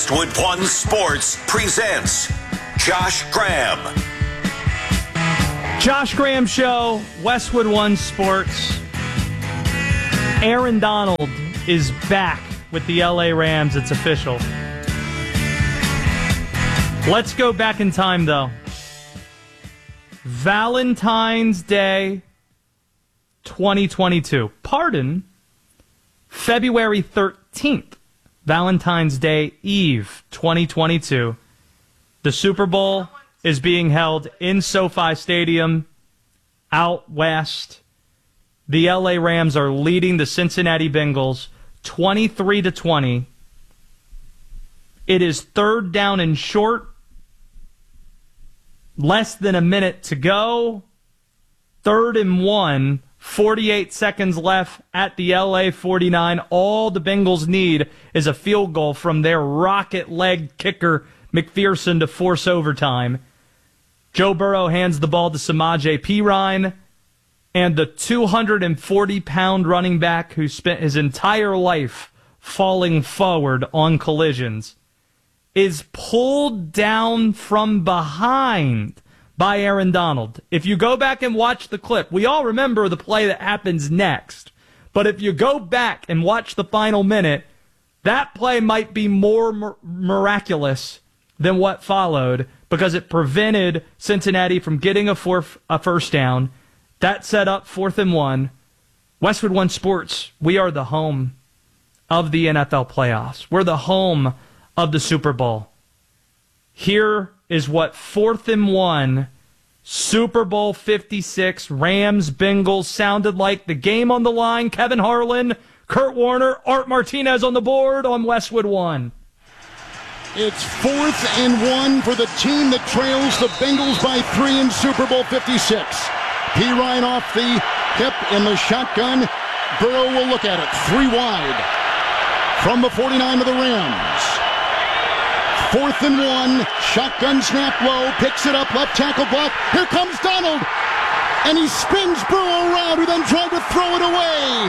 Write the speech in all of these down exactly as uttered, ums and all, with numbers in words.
Westwood One Sports presents Josh Graham. Josh Graham Show, Westwood One Sports. Aaron Donald is back with the L A Rams. It's official. Let's go back in time, though. Valentine's Day twenty twenty-two. Pardon, February thirteenth. Valentine's Day Eve twenty twenty-two. The Super Bowl is being held in SoFi Stadium out west. The L A Rams are leading the Cincinnati Bengals twenty-three to twenty. It is third down and short. Less than a minute to go. Third and one. forty-eight seconds left at the L A forty-nine. All the Bengals need is a field goal from their rocket leg kicker, McPherson, to force overtime. Joe Burrow hands the ball to Samaje Perine, and the two hundred forty pound running back who spent his entire life falling forward on collisions is pulled down from behind by Aaron Donald. If you go back and watch the clip, we all remember the play that happens next. But if you go back and watch the final minute, that play might be more mir- miraculous than what followed because it prevented Cincinnati from getting a, fourth, a first down. That set up fourth and one. Westwood One Sports, we are the home of the N F L playoffs. We're the home of the Super Bowl. Here is what fourth and one, Super Bowl fifty-six, Rams, Bengals sounded like. The game on the line. Kevin Harlan, Kurt Warner, Art Martinez on the board on Westwood One. It's fourth and one for the team that trails the Bengals by three in Super Bowl fifty-six. Perine off the hip in the shotgun. Burrow will look at it. Three wide from the forty-nine of the Rams. Fourth and one, shotgun snap low, picks it up, left tackle block. Here comes Donald, and he spins Burrow around, who then tried to throw it away.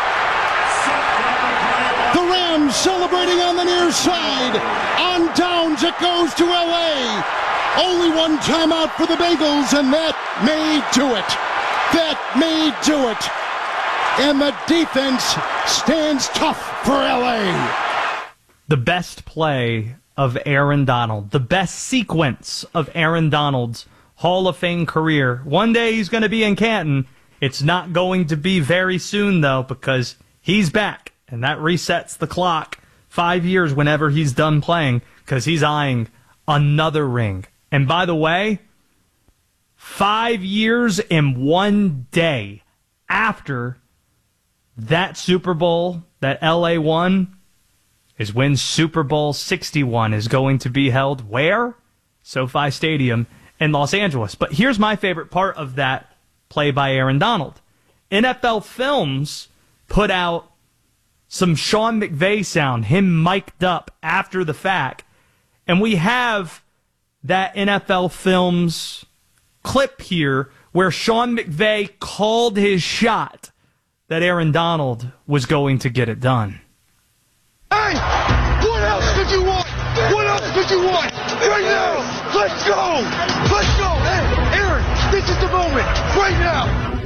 The Rams celebrating on the near side. On downs, it goes to L A. Only one timeout for the Bengals, and that may do it. That may do it. And the defense stands tough for L A. The best play of Aaron Donald, the best sequence of Aaron Donald's Hall of Fame career. One day he's going to be in Canton. It's not going to be very soon, though, because he's back, and that resets the clock five years whenever he's done playing, because he's eyeing another ring. And by the way, five years and one day after that Super Bowl that L A won, is when Super Bowl sixty-one is going to be held. Where? SoFi Stadium in Los Angeles. But here's my favorite part of that play by Aaron Donald. N F L Films put out some Sean McVay sound, him mic'd up after the fact. And we have that N F L Films clip here where Sean McVay called his shot that Aaron Donald was going to get it done. Hey, what else did you want? What else did you want? Right now, let's go! Let's go! Hey, Aaron, this is the moment. Right now!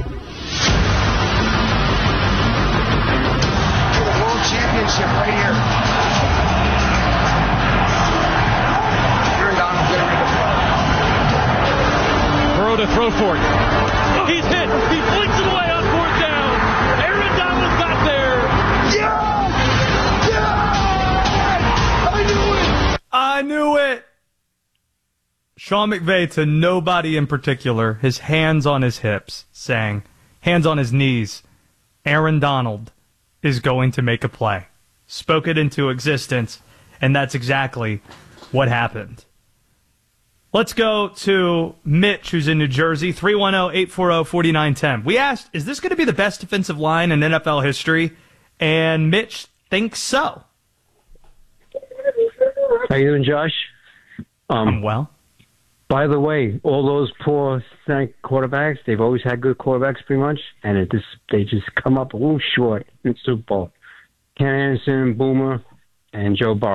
For the world championship right here. Aaron Donald's gonna make a throw. Burrow to throw for it. He's hit. He flicks it away on fourth down. Aaron Donald got there. Yeah! I knew it! Sean McVay to nobody in particular, his hands on his hips, saying, hands on his knees, Aaron Donald is going to make a play. Spoke it into existence, and that's exactly what happened. Let's go to Mitch, who's in New Jersey, three one zero, eight four zero, four nine one zero. We asked, is this going to be the best defensive line in N F L history? And Mitch thinks so. How you doing, Josh? Um, I'm well. By the way, all those poor quarterbacks, they've always had good quarterbacks pretty much, and it just they just come up a little short in Super Bowl. Ken Anderson, Boomer, and Joe Burrows.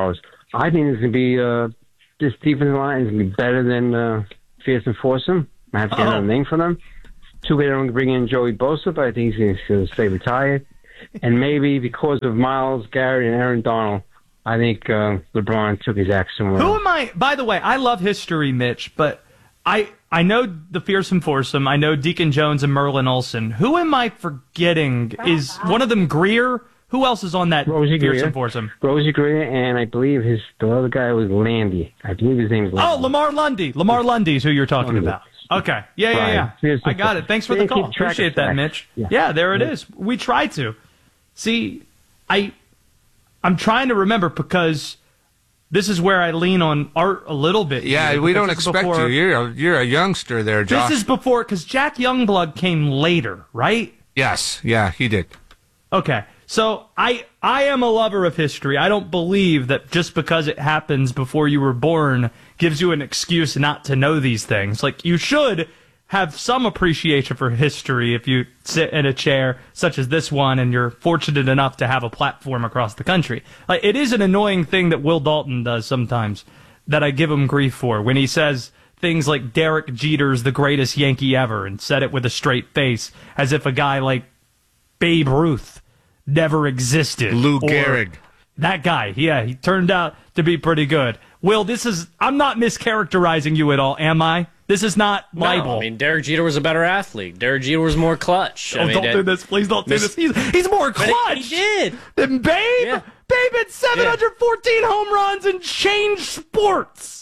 I think it's going to be uh, this defensive line is going to be better than uh, Fearsome Foursome. I have to get Oh. another name for them. Too bad I don't bring in Joey Bosa, but I think he's going to stay retired. And maybe because of Myles Garrett and Aaron Donald, I think uh, LeBron took his axe somewhere. Who am I? By the way, I love history, Mitch, but I I know the Fearsome Foursome. I know Deacon Jones and Merlin Olsen. Who am I forgetting? Is one of them Greer? Who else is on that Rosie Fearsome Greer. Foursome? Rosie Greer, and I believe his the other guy was Landy. I believe his name is Landy. Oh, Lamar Lundy. Lamar Lundy is who you're talking Lundy. about. Okay. Yeah, yeah, Right. yeah. Fearsome I got it. Thanks for They the call. keep track of Appreciate that, facts. Mitch. Yeah. Yeah, there it is. We try to. See, I, I'm trying to remember because this is where I lean on Art a little bit. Yeah, here, we because don't this is expect before- you. You're a, you're a youngster there, Josh. This is before, because Jack Youngblood came later, right? Yes, yeah, he did. Okay, so I I am a lover of history. I don't believe that just because it happens before you were born gives you an excuse not to know these things. Like, you should have some appreciation for history if you sit in a chair such as this one and you're fortunate enough to have a platform across the country. Like, it is an annoying thing that Will Dalton does sometimes that I give him grief for when he says things like Derek Jeter's the greatest Yankee ever and said it with a straight face as if a guy like Babe Ruth never existed. Lou Or Gehrig. That guy, yeah, he turned out to be pretty good. Will, this is, I'm not mischaracterizing you at all, am I? This is not libel. No, I mean, Derek Jeter was a better athlete. Derek Jeter was more clutch. I Oh, mean, don't it- do this. Please don't do Miss- this. He's, he's more But clutch he did. than Babe. Yeah. Babe had seven hundred fourteen home runs and changed sports.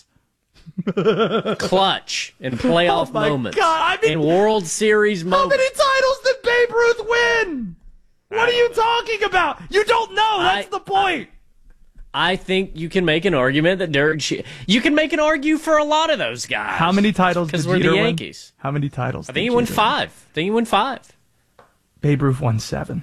Clutch in playoff Oh, my moments. God, I mean- in World Series How moments. many titles did Babe Ruth win? What are you talking about? You don't know. That's I- the point. I think you can make an argument that Derek Jeter. You can make an argue for a lot of those guys. How many titles did Because we're Jeter the win? Yankees. How many titles? I think he won five. I think he won five. Babe Ruth won seven.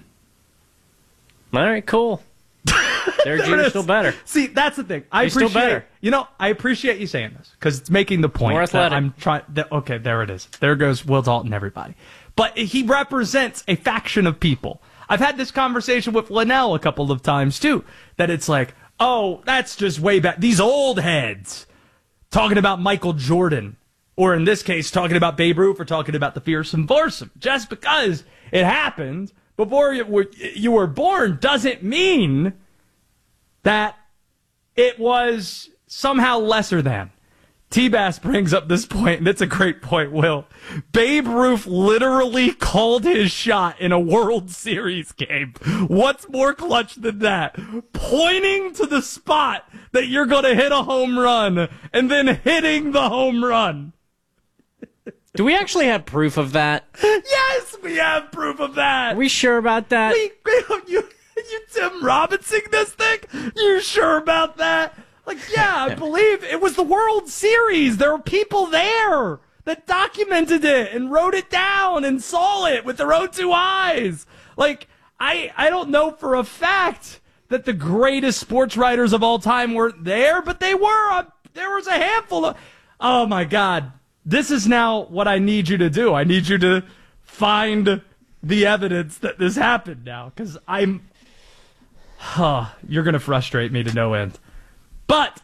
All right, cool. Derek There it Jeter's is. still better. See, that's the thing. I He's still appreciate. better. You know, I appreciate you saying this because it's making the point More that athletic. I'm trying. Okay, there it is. There goes Will Dalton. Everybody, but he represents a faction of people. I've had this conversation with Linnell a couple of times too. That it's like, oh, that's just way back. These old heads talking about Michael Jordan, or in this case, talking about Babe Ruth, or talking about the Fearsome Foursome. Just because it happened before you were, you were born doesn't mean that it was somehow lesser than. T-Bass brings up this point, and it's a great point, Will. Babe Ruth literally called his shot in a World Series game. What's more clutch than that? Pointing to the spot that you're going to hit a home run, and then hitting the home run. Do we actually have proof of that? Yes, we have proof of that. Are we sure about that? We, you, you Tim Robinson this thing? You sure about that? Like, yeah, I believe it was the World Series. There were people there that documented it and wrote it down and saw it with their own two eyes. Like, I, I don't know for a fact that the greatest sports writers of all time weren't there, but they were. Uh, there was a handful of. Oh my God. This is now what I need you to do. I need you to find the evidence that this happened now, because I'm. Huh, you're going to frustrate me to no end. But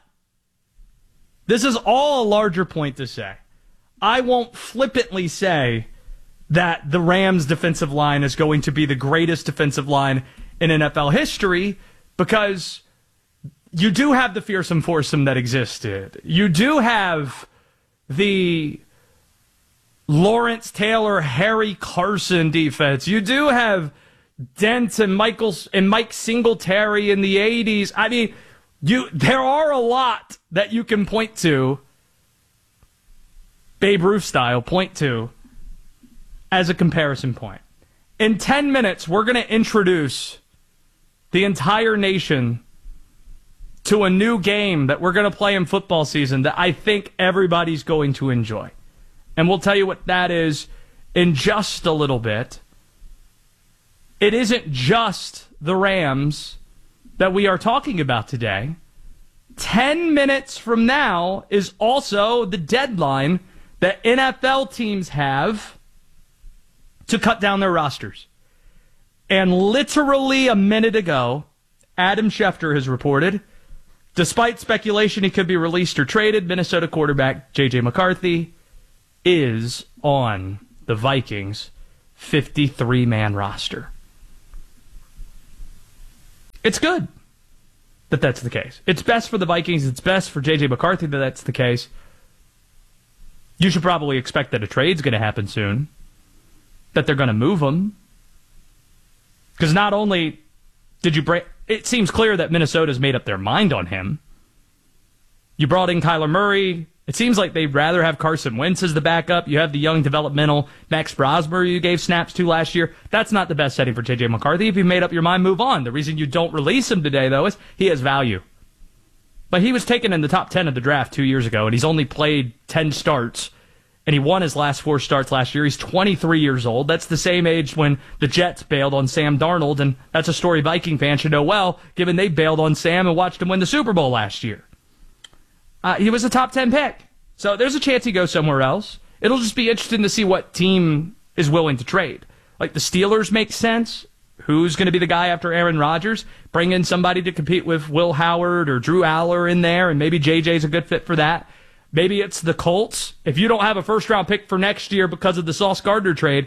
this is all a larger point to say. I won't flippantly say that the Rams' defensive line is going to be the greatest defensive line in N F L history, because you do have the Fearsome Foursome that existed. You do have the Lawrence Taylor, Harry Carson defense. You do have Dent and Michael and Mike Singletary in the eighties. I mean, you there are a lot that you can point to, Babe Ruth style, point to as a comparison point. In ten minutes, we're going to introduce the entire nation to a new game that we're going to play in football season that I think everybody's going to enjoy. And we'll tell you what that is in just a little bit. It isn't just the Rams that we are talking about today. Ten minutes from now is also the deadline that N F L teams have to cut down their rosters. And literally a minute ago, Adam Schefter has reported despite speculation he could be released or traded, Minnesota quarterback J J McCarthy is on the Vikings' fifty-three man roster. It's good that that's the case. It's best for the Vikings. It's best for J J McCarthy that that's the case. You should probably expect that a trade's going to happen soon, that they're going to move him. Because not only did you break... It seems clear that Minnesota's made up their mind on him. You brought in Kyler Murray. It seems like they'd rather have Carson Wentz as the backup. You have the young developmental Max Brosmer you gave snaps to last year. That's not the best setting for J J McCarthy. If you made up your mind, move on. The reason you don't release him today, though, is he has value. But he was taken in the top ten of the draft two years ago, and he's only played ten starts, and he won his last four starts last year. He's twenty-three years old. That's the same age when the Jets bailed on Sam Darnold, and that's a story Viking fans should know well, given they bailed on Sam and watched him win the Super Bowl last year. Uh, he was a top ten pick. So there's a chance he goes somewhere else. It'll just be interesting to see what team is willing to trade. Like the Steelers make sense. Who's going to be the guy after Aaron Rodgers? Bring in somebody to compete with Will Howard or Drew Aller in there, and maybe J J's a good fit for that. Maybe it's the Colts. If you don't have a first-round pick for next year because of the Sauce Gardner trade,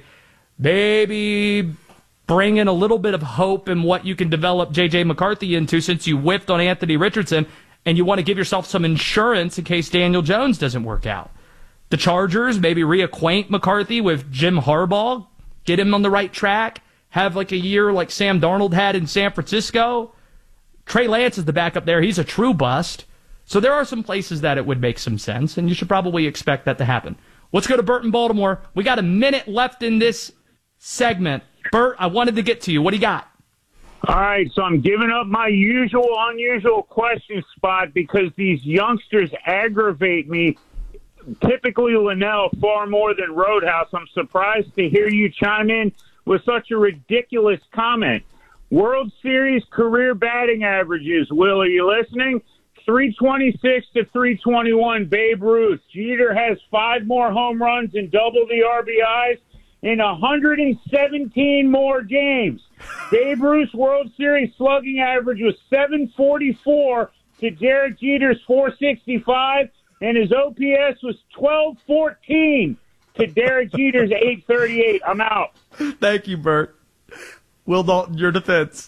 maybe bring in a little bit of hope in what you can develop J J McCarthy into since you whiffed on Anthony Richardson, and you want to give yourself some insurance in case Daniel Jones doesn't work out. The Chargers, maybe reacquaint McCarthy with Jim Harbaugh, get him on the right track, have like a year like Sam Darnold had in San Francisco. Trey Lance is the backup there. He's a true bust. So there are some places that it would make some sense, and you should probably expect that to happen. Let's go to Bert in Baltimore. We got a minute left in this segment. Bert, I wanted to get to you. What do you got? All right, so I'm giving up my usual, unusual question spot because these youngsters aggravate me, typically Linnell, far more than Roadhouse. I'm surprised to hear you chime in with such a ridiculous comment. World Series career batting averages. Will, are you listening? three twenty-six to three twenty-one, Babe Ruth. Jeter has five more home runs and double the R B Is in one hundred seventeen more games. Babe Ruth's World Series slugging average was seven forty-four to Derek Jeter's four sixty-five, and his O P S was twelve fourteen to Derek Jeter's eight thirty-eight. I'm out. Thank you, Bert. Will Dalton, your defense.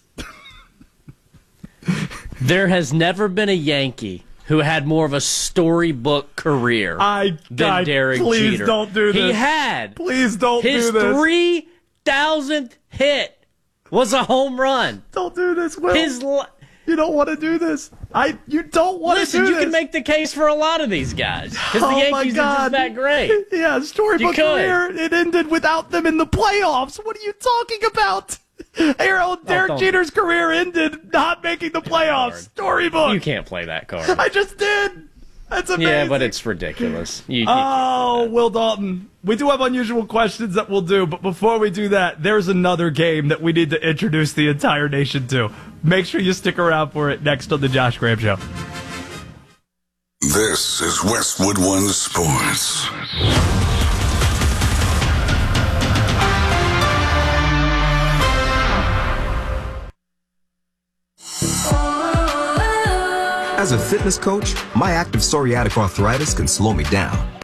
There has never been a Yankee who had more of a storybook career I, than I, Derek please Jeter. Don't do this. He had. Please don't his do this. three thousandth hit was a home run. Don't do this, Will. His li- you don't want to do this. I. You don't want Listen, to do you this. can make the case for a lot of these guys because Oh, the my Yankees are God. just that great. Yeah, storybook You could. career. It ended without them in the playoffs. What are you talking about? Harold, Derek don't- Jeter's career ended not making the playoffs. Storybook. You can't play that card. I just did. That's amazing. Yeah, but it's ridiculous. You, you Oh, Will Dalton. We do have unusual questions that we'll do, but before we do that, there's another game that we need to introduce the entire nation to. Make sure you stick around for it next on the Josh Graham Show. This is Westwood One Sports. As a fitness coach, my active psoriatic arthritis can slow me down.